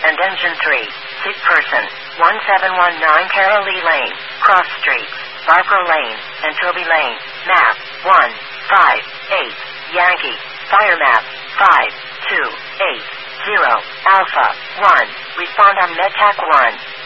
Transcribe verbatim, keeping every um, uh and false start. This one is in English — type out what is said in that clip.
and Engine three. Sick person. one seven one nine Carol Lee Lane, Cross Street, Barbara Lane, and Toby Lane. Map one five eight. Yankee. Fire map five two eight zero. Alpha one. Respond on MedTac one.